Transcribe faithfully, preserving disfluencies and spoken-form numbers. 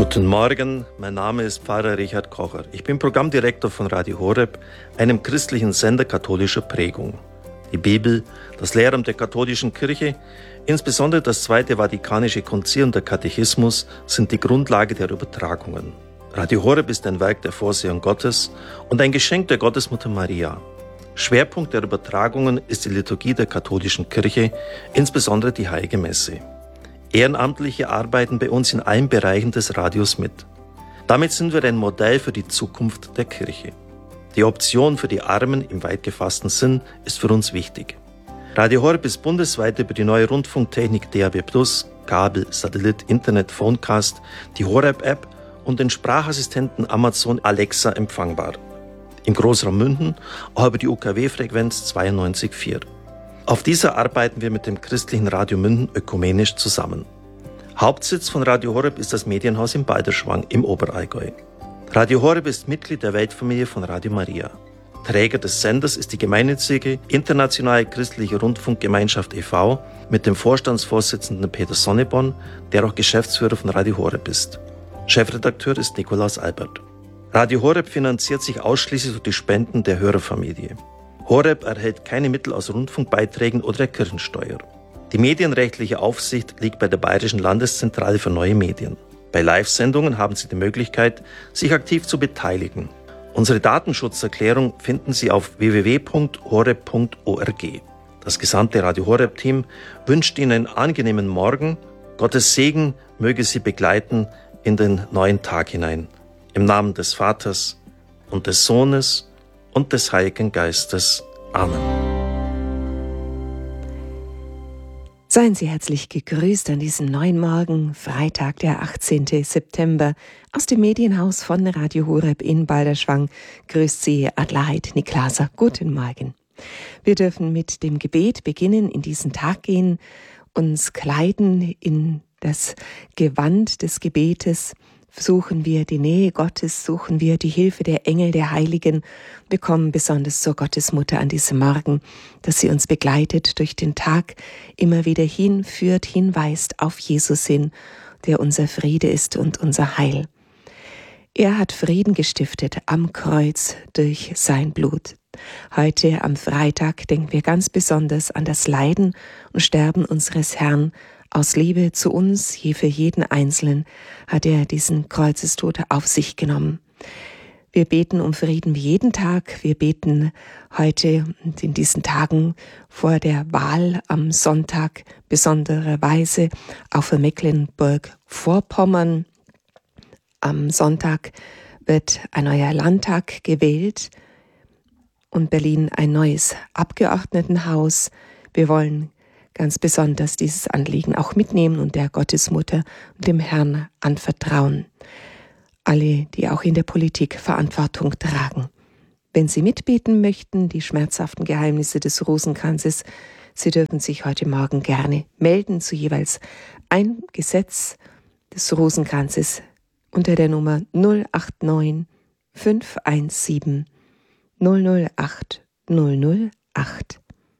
Guten Morgen, mein Name ist Pfarrer Richard Kocher. Ich bin Programmdirektor von Radio Horeb, einem christlichen Sender katholischer Prägung. Die Bibel, das Lehramt der katholischen Kirche, insbesondere das Zweite Vatikanische Konzil und der Katechismus sind die Grundlage der Übertragungen. Radio Horeb ist ein Werk der Vorsehung Gottes und ein Geschenk der Gottesmutter Maria. Schwerpunkt der Übertragungen ist die Liturgie der katholischen Kirche, insbesondere die Heilige Messe. Ehrenamtliche arbeiten bei uns in allen Bereichen des Radios mit. Damit sind wir ein Modell für die Zukunft der Kirche. Die Option für die Armen im weit gefassten Sinn ist für uns wichtig. Radio Horeb ist bundesweit über die neue Rundfunktechnik D A B plus, Kabel, Satellit, Internet, Phonecast, die Horeb-App und den Sprachassistenten Amazon Alexa empfangbar. Im Großraum München auch über die U K W-Frequenz zweiundneunzig Komma vier. Auf dieser arbeiten wir mit dem christlichen Radio München ökumenisch zusammen. Hauptsitz von Radio Horeb ist das Medienhaus in Balderschwang im Oberallgäu. Radio Horeb ist Mitglied der Weltfamilie von Radio Maria. Träger des Senders ist die gemeinnützige Internationale Christliche Rundfunkgemeinschaft e V mit dem Vorstandsvorsitzenden Peter Sonneborn, der auch Geschäftsführer von Radio Horeb ist. Chefredakteur ist Nikolaus Albert. Radio Horeb finanziert sich ausschließlich durch die Spenden der Hörerfamilie. Horeb erhält keine Mittel aus Rundfunkbeiträgen oder der Kirchensteuer. Die medienrechtliche Aufsicht liegt bei der Bayerischen Landeszentrale für neue Medien. Bei Live-Sendungen haben Sie die Möglichkeit, sich aktiv zu beteiligen. Unsere Datenschutzerklärung finden Sie auf w w w punkt horeb punkt org. Das gesamte Radio Horeb-Team wünscht Ihnen einen angenehmen Morgen. Gottes Segen möge Sie begleiten in den neuen Tag hinein. Im Namen des Vaters und des Sohnes und des Heiligen Geistes. Amen. Seien Sie herzlich gegrüßt an diesem neuen Morgen, Freitag, der achtzehnten September. Aus dem Medienhaus von Radio Horeb in Balderschwang grüßt Sie Adelheid Niklaser. Guten Morgen. Wir dürfen mit dem Gebet beginnen, in diesen Tag gehen, uns kleiden in das Gewand des Gebetes. Suchen wir die Nähe Gottes, suchen wir die Hilfe der Engel, der Heiligen. Wir kommen besonders zur Gottesmutter an diesem Morgen, dass sie uns begleitet durch den Tag, immer wieder hinführt, hinweist auf Jesus hin, der unser Friede ist und unser Heil. Er hat Frieden gestiftet am Kreuz durch sein Blut. Heute am Freitag denken wir ganz besonders an das Leiden und Sterben unseres Herrn. Aus Liebe zu uns, je für jeden Einzelnen, hat er diesen Kreuzestod auf sich genommen. Wir beten um Frieden wie jeden Tag. Wir beten heute und in diesen Tagen vor der Wahl am Sonntag besondererweise auch für Mecklenburg-Vorpommern. Am Sonntag wird ein neuer Landtag gewählt und Berlin ein neues Abgeordnetenhaus. Wir wollen ganz besonders dieses Anliegen auch mitnehmen und der Gottesmutter und dem Herrn anvertrauen. Alle, die auch in der Politik Verantwortung tragen. Wenn Sie mitbeten möchten, die schmerzhaften Geheimnisse des Rosenkranzes, Sie dürfen sich heute Morgen gerne melden zu jeweils ein Gesetz des Rosenkranzes unter der Nummer null acht neun fünf eins sieben null null acht null null acht.